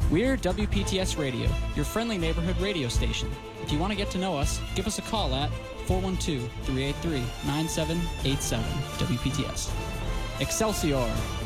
We're WPTS Radio, your friendly neighborhood radio station. If you want to get to know us, give us a call at 412-383-9787 WPTS. Excelsior!